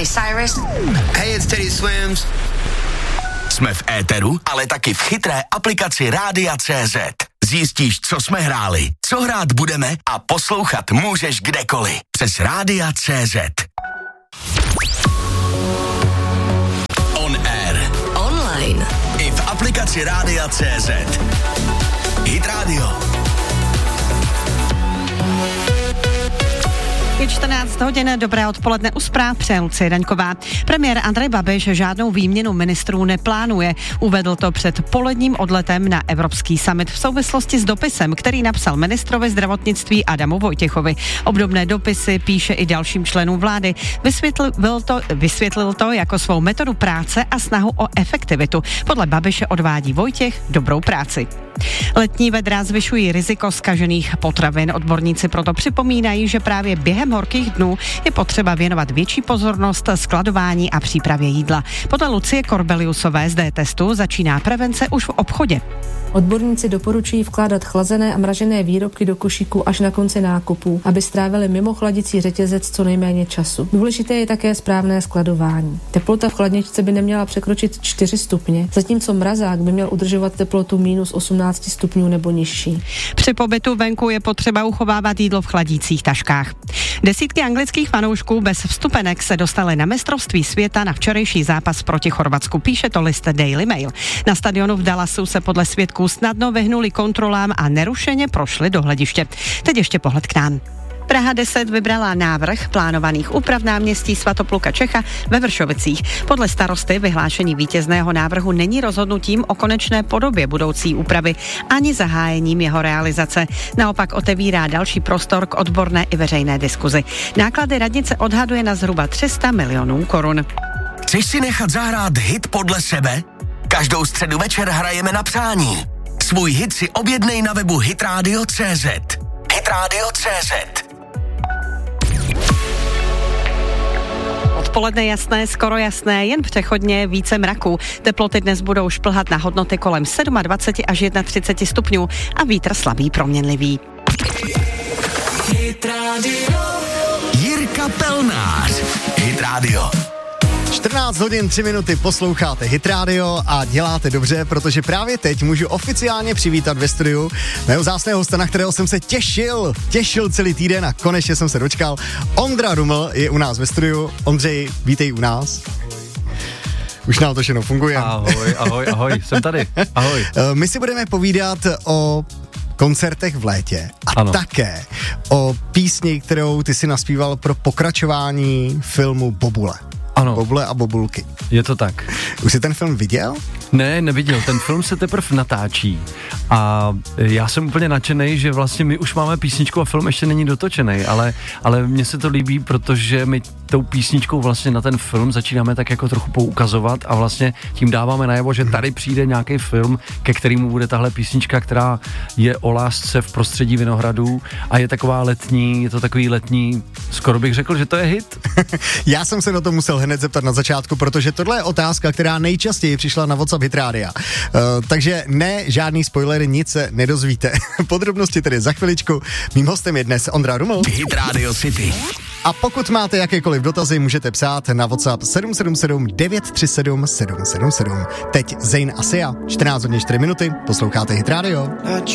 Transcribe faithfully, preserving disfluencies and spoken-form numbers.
Miley Cyrus. Hey, it's Teddy Swims. Jsme v éteru, ale taky v chytré aplikaci Rádia tečka cé zet. Zjistíš, co jsme hráli, co hrát budeme a poslouchat můžeš kdekoliv. Přes Rádia tečka cé zet. On air. Online. I v aplikaci Rádia tečka cé zet. Hit Radio. Je čtrnáct hodin, dobré odpoledne, u zpráv přeje Lucie Daňková. Premiér Andrej Babiš žádnou výměnu ministrů neplánuje. Uvedl to před poledním odletem na Evropský summit v souvislosti s dopisem, který napsal ministrovi zdravotnictví Adamu Vojtěchovi. Obdobné dopisy píše i dalším členům vlády. Vysvětlil to, vysvětlil to jako svou metodu práce a snahu o efektivitu. Podle Babiše odvádí Vojtěch dobrou práci. Letní vedra zvyšují riziko zkažených potravin. Odborníci proto připomínají, že právě během horkých dnů je potřeba věnovat větší pozornost skladování a přípravě jídla. Podle Lucie Korbeliusové z D-testu začíná prevence už v obchodě. Odborníci doporučují vkládat chlazené a mražené výrobky do košíku až na konci nákupu, aby strávili mimo chladicí řetězec co nejméně času. Důležité je také správné skladování. Teplota v chladničce by neměla překročit čtyři stupně, zatímco mrazák by měl udržovat teplotu minus osmnáct stupňů nebo nižší. Při pobytu venku je potřeba uchovávat jídlo v chladících taškách. Desítky anglických fanoušků bez vstupenek se dostaly na mistrovství světa na včerejší zápas proti Chorvatsku, píše to list Daily Mail. Na stadionu v Dallasu se podle svědků snadno vyhnuli kontrolám a nerušeně prošli do hlediště. Teď ještě pohled k nám. Praha deset vybrala návrh plánovaných úprav náměstí Svatopluka Čecha ve Vršovicích. Podle starosty vyhlášení vítězného návrhu není rozhodnutím o konečné podobě budoucí úpravy ani zahájením jeho realizace. Naopak otevírá další prostor k odborné i veřejné diskuzi. Náklady radnice odhaduje na zhruba tři sta milionů korun. Chceš si nechat zahrát hit podle sebe? Každou středu večer hrajeme na přání. Svůj hit si objednej na webu hitradio tečka cé zet. hitradio tečka cé zet. Odpoledne jasné, skoro jasné, jen přechodně více mraků. Teploty dnes budou šplhat na hodnoty kolem dvacet sedm až třicet jedna stupňů a vítr slabý proměnlivý. Hit Radio. Jirka Pelnář. Hit Radio. čtrnáct hodin tři minuty posloucháte Hit Radio a děláte dobře, protože právě teď můžu oficiálně přivítat ve studiu mého vzácného hosta, na kterého jsem se těšil, těšil celý týden a konečně jsem se dočkal. Ondra Ruml je u nás ve studiu. Ondřej, vítej u nás. Už nám to všechno funguje. Ahoj, ahoj, ahoj, jsem tady, ahoj. My si budeme povídat o koncertech v létě a ano. také o písni, kterou ty si naspíval pro pokračování filmu Bobule. Ano. Bobule a bobulky. Je to tak. Už jsi ten film viděl? Ne, neviděl. Ten film se teprve natáčí. A já jsem úplně nadšenej, že vlastně my už máme písničku a film ještě není dotočený, ale, ale mně se to líbí, protože my tou písničkou vlastně na ten film začínáme tak jako trochu poukazovat a vlastně tím dáváme najevo, že tady přijde nějaký film, ke kterému bude tahle písnička, která je o lásce v prostředí Vinohradů a je taková letní, je to takový letní, skoro bych řekl, že to je hit. Já jsem se na to musel hned zeptat na začátku, protože tohle je otázka, která nejčastěji přišla na WhatsApp Hit Rádia. Uh, takže ne, žádný spoiler, nic se nedozvíte. Podrobnosti tedy za chviličku. Mým hostem je dnes Ondra Ruml. Hit Radio City. A pokud máte jakékoliv dotazy, můžete psát na WhatsApp sedm sedm sedm devět tři sedm sedm sedm sedm. Teď Zayn a Sia, čtrnáct hodin čtyři minuty, posloucháte Hit Radio.